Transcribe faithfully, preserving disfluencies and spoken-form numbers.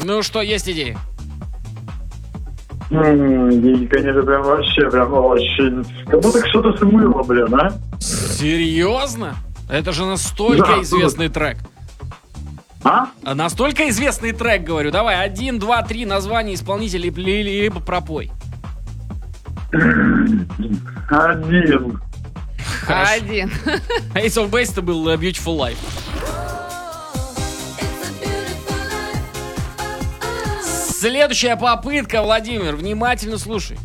Ну что, есть идеи? М, конечно, прям вообще, прям очень... Как будто что-то смыло, блин, а? Серьезно? Это же настолько Да, известный трек. А? А настолько известный трек, говорю. Давай, один, два, три названия исполнителей, ли- либо пропой. Один. Хорошо. Один. Ace of Base это был uh, Beautiful Life. Следующая попытка, Владимир, внимательно слушай.